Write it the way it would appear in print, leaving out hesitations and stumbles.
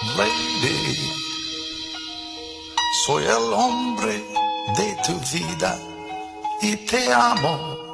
lady. Soy el hombre de tu vida y te amo